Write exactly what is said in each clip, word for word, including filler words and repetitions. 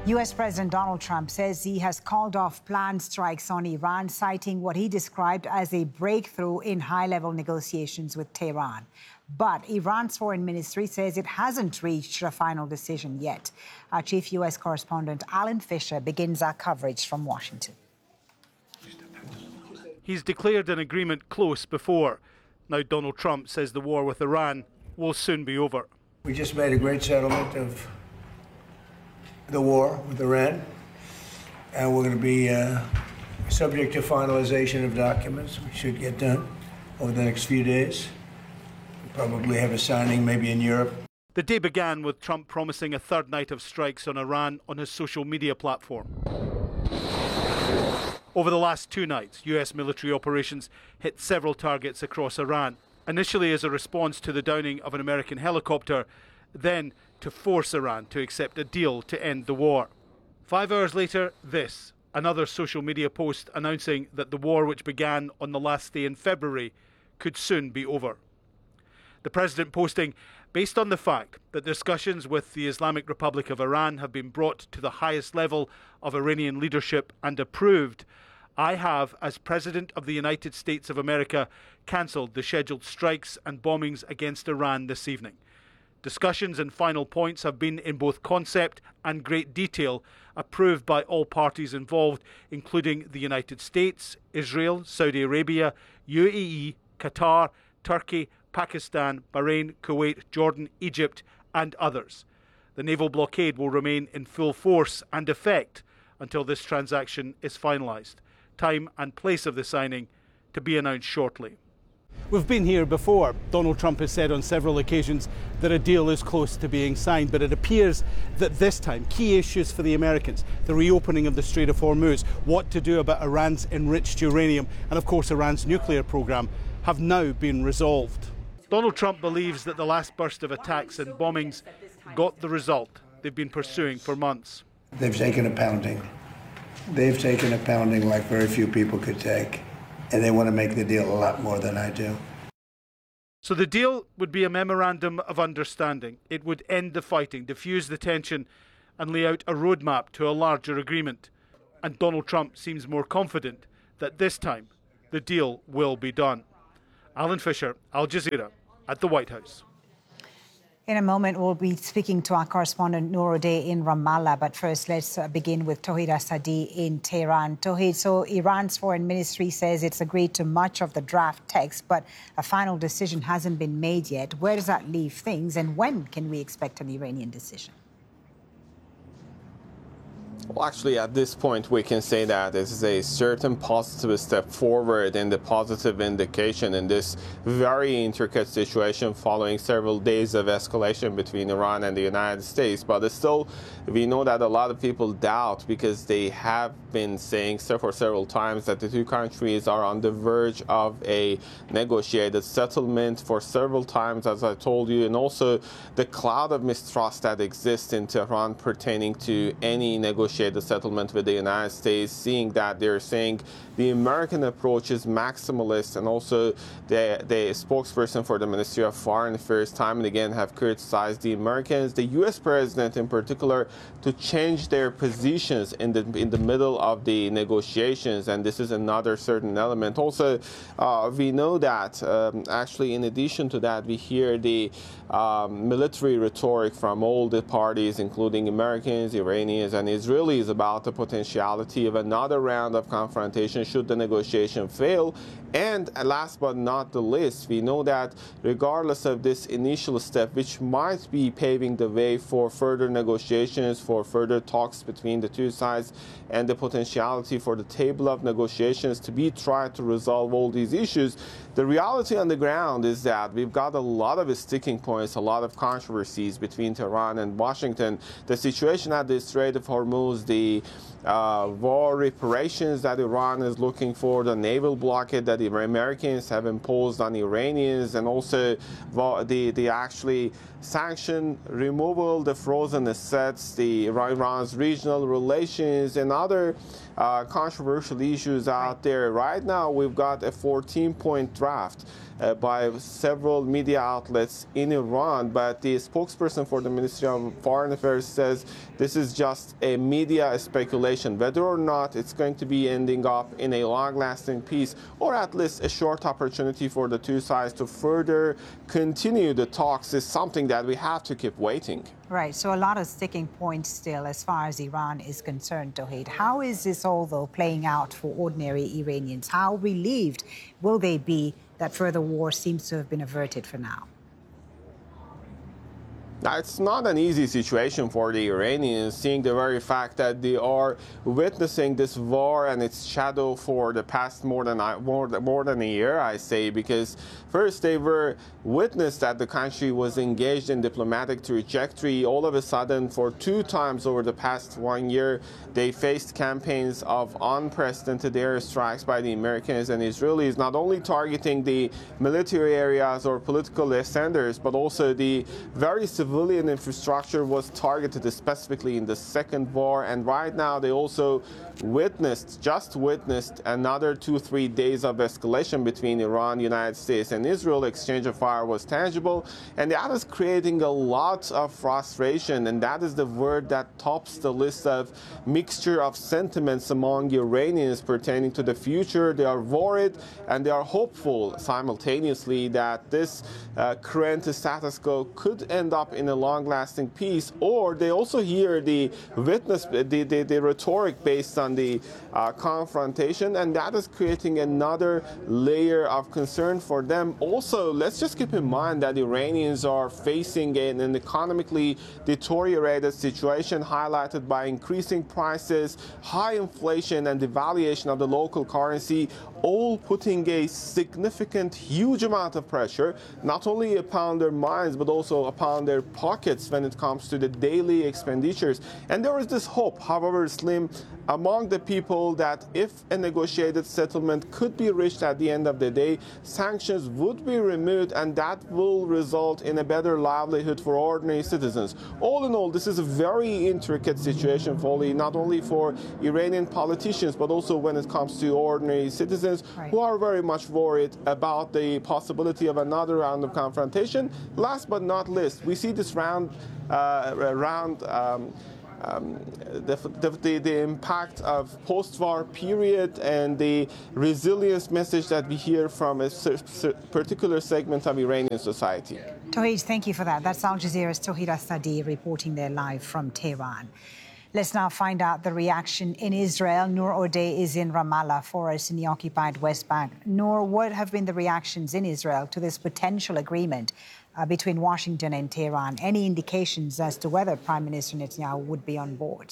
U S President Donald Trump says he has called off planned strikes on Iran, citing what he described as a breakthrough in high-level negotiations with Tehran. But Iran's foreign ministry says it hasn't reached a final decision yet. Our chief U S correspondent, Alan Fisher, begins our coverage from Washington. He's declared an agreement close before. Now Donald Trump says the war with Iran will soon be over. We just made a great settlement of the war with Iran, and we're going to be uh, subject to finalization of documents. We should get done over the next few days. We'll probably have a signing maybe in Europe. The day began with Trump promising a third night of strikes on Iran on his social media platform. Over the last two nights, U S military operations hit several targets across Iran, initially as a response to the downing of an American helicopter, then to force Iran to accept a deal to end the war. Five hours later, this, another social media post announcing that the war, which began on the last day in February, could soon be over. The president posting, based on the fact that discussions with the Islamic Republic of Iran have been brought to the highest level of Iranian leadership and approved, I have, as President of the United States of America, cancelled the scheduled strikes and bombings against Iran this evening. Discussions and final points have been in both concept and great detail approved by all parties involved, including the United States, Israel, Saudi Arabia, U A E, Qatar, Turkey, Pakistan, Bahrain, Kuwait, Jordan, Egypt, and others. The naval blockade will remain in full force and effect until this transaction is finalised. Time and place of the signing to be announced shortly. We've been here before. Donald Trump has said on several occasions that a deal is close to being signed, but it appears that this time key issues for the Americans, the reopening of the Strait of Hormuz, what to do about Iran's enriched uranium, and of course Iran's nuclear program, have now been resolved. Donald Trump believes that the last burst of attacks and bombings got the result they've been pursuing for months. They've taken a pounding. They've taken a pounding like very few people could take. And they want to make the deal a lot more than I do. So the deal would be a memorandum of understanding. It would end the fighting, diffuse the tension, and lay out a roadmap to a larger agreement. And Donald Trump seems more confident that this time the deal will be done. Alan Fisher, Al Jazeera, at the White House. In a moment, we'll be speaking to our correspondent Noor O'Day in Ramallah. But first, let's uh, begin with Tauhid Asadi in Tehran. Tauhid, so Iran's foreign ministry says it's agreed to much of the draft text, but a final decision hasn't been made yet. Where does that leave things, and when can we expect an Iranian decision? Well, actually, at this point, we can say that this is a certain positive step forward and the positive indication in this very intricate situation following several days of escalation between Iran and the United States. But still, we know that a lot of people doubt because they have been saying for several times that the two countries are on the verge of a negotiated settlement for several times, as I told you, and also the cloud of mistrust that exists in Tehran pertaining to any negotiation the settlement with the United States, seeing that they're saying the American approach is maximalist, and also the, the spokesperson for the Ministry of Foreign Affairs time and again have criticized the Americans, the U S president in particular, to change their positions in the in the middle of the negotiations, and this is another certain element. Also, uh, we know that um, actually in addition to that, we hear the um, military rhetoric from all the parties, including Americans, Iranians, and Israelis, about the potentiality of another round of confrontation should the negotiation fail. And last but not the least, we know that regardless of this initial step, which might be paving the way for further negotiations, for further talks between the two sides, and the potentiality for the table of negotiations to be tried to resolve all these issues, the reality on the ground is that we've got a lot of sticking points, a lot of controversies between Tehran and Washington. The situation at the Strait of Hormuz, the uh, war reparations that Iran is looking for, the naval blockade that the Americans have imposed on Iranians, and also the, the actually sanction removal, the frozen assets, the Iran's regional relations, and other uh, controversial issues out there. Right now, we've got a fourteen-point draft uh, by several media outlets in Iran, but the spokesperson for the Ministry of Foreign Affairs says this is just a media speculation whether or not it's going to be ending up in a long-lasting peace, or at least a short opportunity for the two sides to further continue the talks, is something that we have to keep waiting. Right, so a lot of sticking points still as far as Iran is concerned, Tauhid. How is this all, though, playing out for ordinary Iranians? How relieved will they be that further war seems to have been averted for now? Now, it's not an easy situation for the Iranians, seeing the very fact that they are witnessing this war and its shadow for the past more than more, more than a year, I say, because first they were witnessed that the country was engaged in diplomatic trajectory. All of a sudden, for two times over the past one year, they faced campaigns of unprecedented airstrikes by the Americans and Israelis, not only targeting the military areas or political centers, but also the very civil Civilian infrastructure was targeted specifically in the second war, and right now they also witnessed, just witnessed another two, three days of escalation between Iran, United States, and Israel. Exchange of fire was tangible, and that is creating a lot of frustration, and that is the word that tops the list of mixture of sentiments among Iranians pertaining to the future. They are worried and they are hopeful simultaneously that this uh, current status quo could end up in a long-lasting peace, or they also hear the witness, the, the, the rhetoric based on the uh, confrontation, and that is creating another layer of concern for them. Also, let's just keep in mind that Iranians are facing an, an economically deteriorated situation highlighted by increasing prices, high inflation, and devaluation of the local currency, all putting a significant, huge amount of pressure, not only upon their minds, but also upon their pockets when it comes to the daily expenditures. And there is this hope, however slim, among the people that if a negotiated settlement could be reached at the end of the day, sanctions would be removed, and that will result in a better livelihood for ordinary citizens. All in all, this is a very intricate situation, Foley, not only for Iranian politicians, but also when it comes to ordinary citizens, right, who are very much worried about the possibility of another round of confrontation. Last but not least, we see this round, uh, round um, Um, the, the, the impact of post-war period and the resilience message that we hear from a particular segment of Iranian society. Tauhid, thank you for that. That's Al Jazeera's Tauhid Asadi reporting there live from Tehran. Let's now find out the reaction in Israel. Noor Odeh is in Ramallah for us in the occupied West Bank. Noor, what have been the reactions in Israel to this potential agreement Uh, between Washington and Tehran? Any indications as to whether Prime Minister Netanyahu would be on board?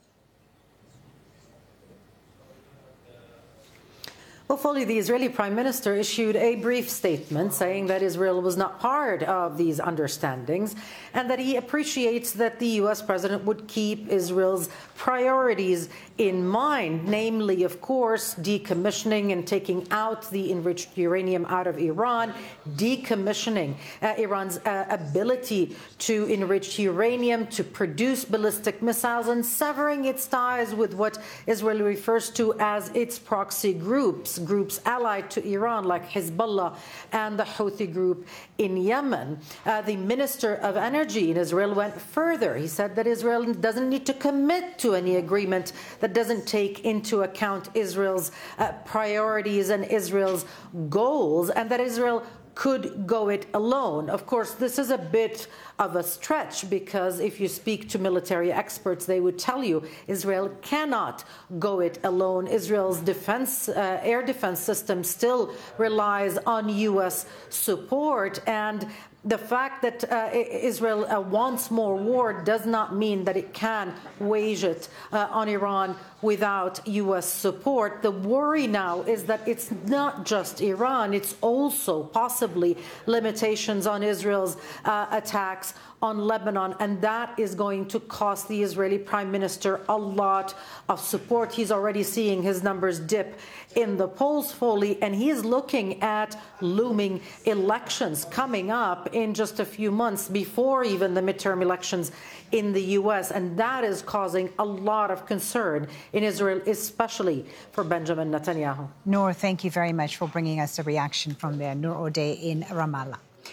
Well, Foley, the Israeli Prime Minister issued a brief statement saying that Israel was not part of these understandings and that he appreciates that the U S President would keep Israel's priorities in mind, namely, of course, decommissioning and taking out the enriched uranium out of Iran, decommissioning uh, Iran's uh, ability to enrich uranium, to produce ballistic missiles, and severing its ties with what Israel refers to as its proxy groups, groups allied to Iran like Hezbollah and the Houthi group in Yemen. Uh, the Minister of Energy in Israel went further. He said that Israel doesn't need to commit to any agreement that doesn't take into account Israel's uh, priorities and Israel's goals, and that Israel could go it alone. Of course, this is a bit of a stretch because if you speak to military experts, they would tell you Israel cannot go it alone. Israel's defense, uh, air defense system still relies on U S support, and the fact that uh, Israel uh, wants more war does not mean that it can wage it uh, on Iran without U S support. The worry now is that it's not just Iran, it's also possibly limitations on Israel's uh, attacks on Lebanon, and that is going to cost the Israeli Prime Minister a lot of support. He's already seeing his numbers dip in the polls, Foley, and he is looking at looming elections coming up in just a few months before even the midterm elections in the U S, and that is causing a lot of concern in Israel, especially for Benjamin Netanyahu. Noor, thank you very much for bringing us a reaction from there. Noor Odeh in Ramallah.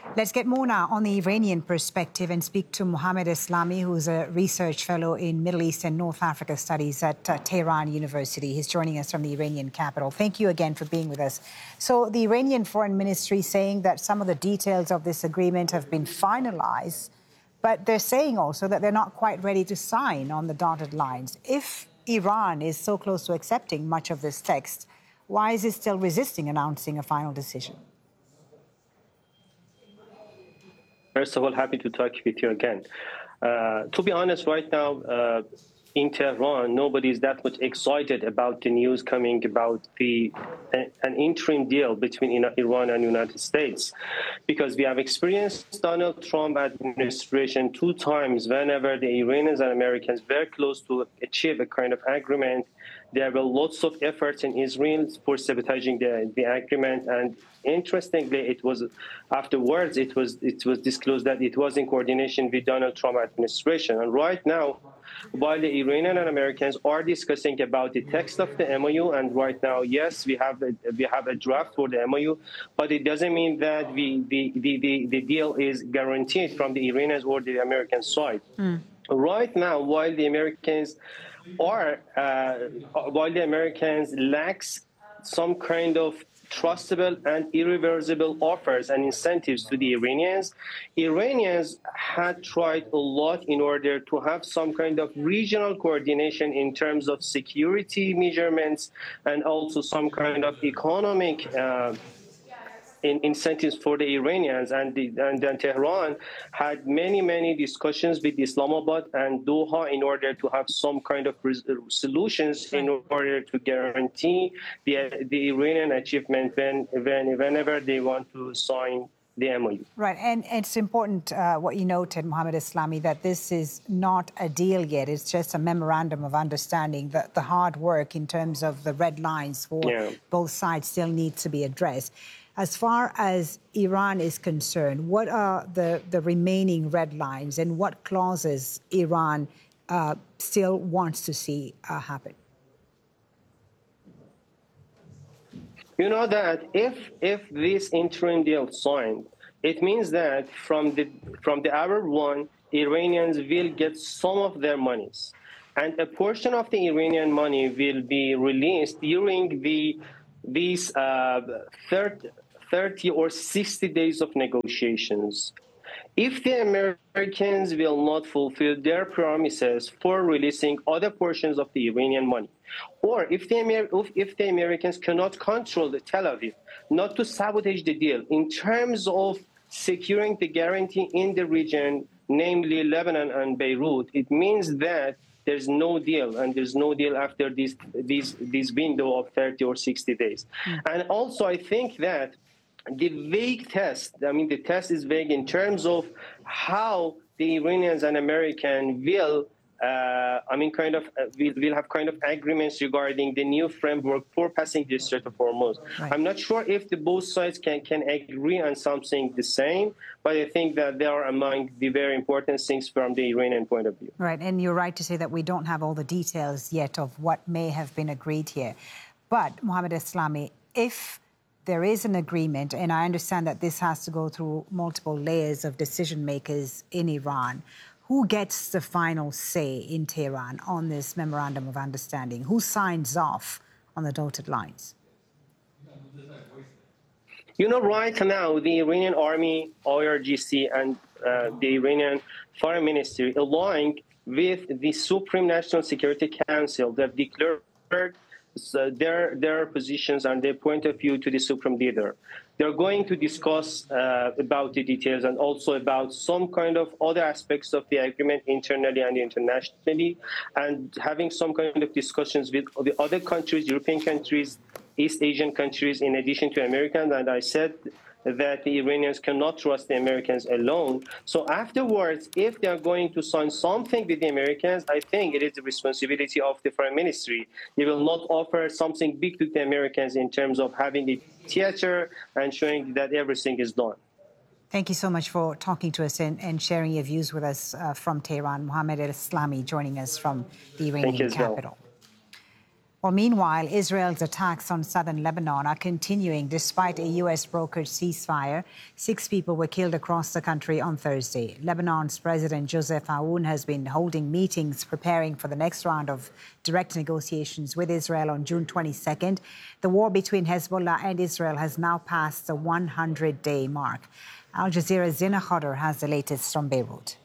Let's get more now on the Iranian perspective and speak to Mohammed Eslami, who's a research fellow in Middle East and North Africa studies at uh, Tehran University. He's joining us from the Iranian capital. Thank you again for being with us. So the Iranian Foreign Ministry saying that some of the details of this agreement have been finalized, but they're saying also that they're not quite ready to sign on the dotted lines. If Iran is so close to accepting much of this text, why is it still resisting announcing a final decision? First of all, happy to talk with you again. Uh, to be honest, right now uh, in Tehran, nobody is that much excited about the news coming about the uh, an interim deal between Iran and United States, because we have experienced Donald Trump administration two times. Whenever the Iranians and Americans were close to achieve a kind of agreement, there were lots of efforts in Israel for sabotaging the, the agreement, and interestingly, it was afterwards it was it was disclosed that it was in coordination with Donald Trump administration. And right now, while the Iranian and Americans are discussing about the text of the M O U, and right now, yes, we have a, we have a draft for the M O U, but it doesn't mean that we, the, the, the, the deal is guaranteed from the Iranians or the American side. Mm. Right now, while the Americans or uh, while the Americans lacks some kind of trustable and irreversible offers and incentives to the Iranians, Iranians had tried a lot in order to have some kind of regional coordination in terms of security measurements and also some kind of economic uh, In incentives for the Iranians, and, the, and then Tehran had many, many discussions with Islamabad and Doha in order to have some kind of solutions in order to guarantee the, the Iranian achievement when, when, whenever they want to sign the M O U. Right, and it's important uh, what you noted, Mohammed Eslami, that this is not a deal yet. It's just a memorandum of understanding. That the hard work in terms of the red lines for yeah. both sides still needs to be addressed. As far as Iran is concerned, what are the, the remaining red lines and what clauses Iran uh, still wants to see uh, happen? You know that if if this interim deal is signed, it means that from the from the hour one, Iranians will get some of their monies, and a portion of the Iranian money will be released during the these uh, third. thirty or sixty days of negotiations. If the Americans will not fulfill their promises for releasing other portions of the Iranian money, or if the, Amer- if the Americans cannot control the Tel Aviv, not to sabotage the deal in terms of securing the guarantee in the region, namely Lebanon and Beirut, it means that there's no deal, and there's no deal after this, this, this window of thirty or sixty days. Mm. And also, I think that the vague test, I mean, the test is vague in terms of how the Iranians and Americans will, uh, I mean, kind of, uh, will, will have kind of agreements regarding the new framework for passing the Strait of Hormuz. Right. I'm not sure if the both sides can, can agree on something the same, but I think that they are among the very important things from the Iranian point of view. Right, and you're right to say that we don't have all the details yet of what may have been agreed here. But, Mohammed Eslami, if there is an agreement, and I understand that this has to go through multiple layers of decision makers in Iran, who gets the final say in Tehran on this memorandum of understanding? Who signs off on the dotted lines? You know, right now, the Iranian Army, I R G C, and uh, the Iranian Foreign Ministry, along with the Supreme National Security Council, that declared So their their positions and their point of view to the supreme leader. They're going to discuss uh, about the details and also about some kind of other aspects of the agreement internally and internationally, and having some kind of discussions with the other countries, European countries, East Asian countries, in addition to Americans. And I said that the Iranians cannot trust the Americans alone. So afterwards, if they are going to sign something with the Americans, I think it is the responsibility of the Foreign Ministry. They will not offer something big to the Americans in terms of having a theater and showing that everything is done. Thank you so much for talking to us and, and sharing your views with us uh, from Tehran. Mohammed Eslami joining us from the Iranian capital. Well, meanwhile, Israel's attacks on southern Lebanon are continuing despite a U S-brokered ceasefire. Six people were killed across the country on Thursday. Lebanon's President Joseph Aoun has been holding meetings preparing for the next round of direct negotiations with Israel on June twenty-second. The war between Hezbollah and Israel has now passed the one hundred day mark. Al Jazeera's Zina Khodr has the latest from Beirut.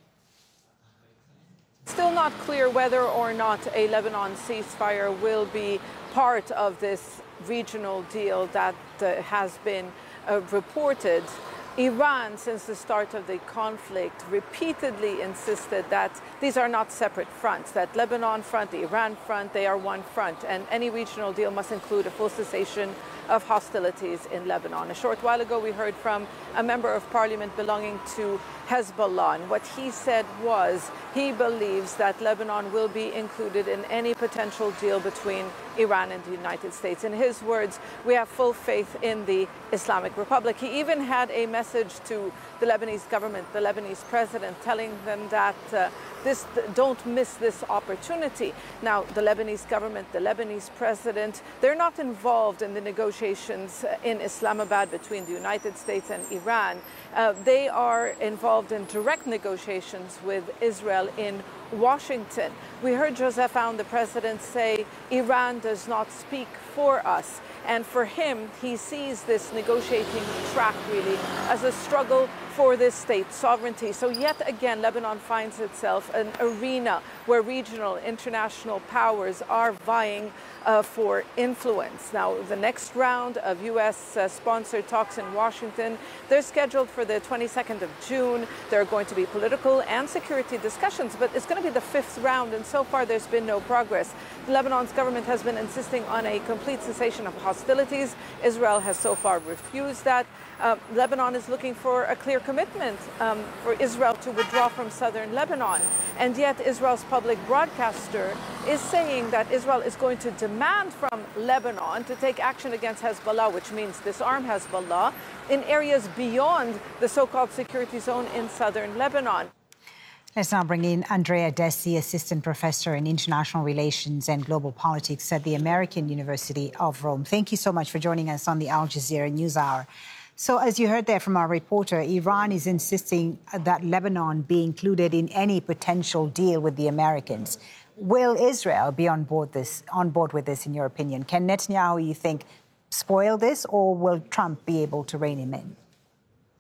Still not clear whether or not a Lebanon ceasefire will be part of this regional deal that uh, has been uh, reported. Iran, since the start of the conflict, repeatedly insisted that these are not separate fronts, that Lebanon front, the Iran front, they are one front, and any regional deal must include a full cessation of hostilities in Lebanon. A short while ago, we heard from a member of parliament belonging to Hezbollah, and what he said was he believes that Lebanon will be included in any potential deal between Iran and the United States. In his words, we have full faith in the Islamic Republic. He even had a message to the Lebanese government, the Lebanese president, telling them that uh, this, don't miss this opportunity. Now, the Lebanese government, the Lebanese president, they're not involved in the negotiations in Islamabad between the United States and Iran. Uh, they are involved in direct negotiations with Israel in Washington. We heard Joseph Aoun, the president, say Iran does not speak for us. And for him, he sees this negotiating track really as a struggle for this state's sovereignty. So yet again, Lebanon finds itself an arena where regional international powers are vying uh, for influence. Now, the next round of U S-sponsored uh, talks in Washington, they're scheduled for the twenty-second of June. There are going to be political and security discussions, but it's going to be the fifth round, and so far there's been no progress. Lebanon's government has been insisting on a complete cessation of hostilities. Israel has so far refused that. Uh, Lebanon is looking for a clear commitment um, for Israel to withdraw from southern Lebanon. And yet Israel's public broadcaster is saying that Israel is going to demand from Lebanon to take action against Hezbollah, which means disarm Hezbollah, in areas beyond the so-called security zone in southern Lebanon. Let's now bring in Andrea Desi, Assistant Professor in International Relations and Global Politics at the American University of Rome. Thank you so much for joining us on the Al Jazeera News Hour. So, as you heard there from our reporter, Iran is insisting that Lebanon be included in any potential deal with the Americans. Will Israel be on board this, on board with this, in your opinion? Can Netanyahu, you think, spoil this, or will Trump be able to rein him in?